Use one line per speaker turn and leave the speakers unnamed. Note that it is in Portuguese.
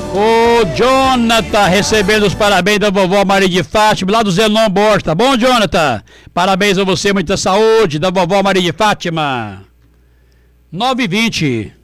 O Jonathan recebendo os parabéns da vovó Maria de Fátima, lá do Zenon Borges, tá bom, Jonathan? Parabéns a você, muita saúde, da vovó Maria de Fátima. 9h20.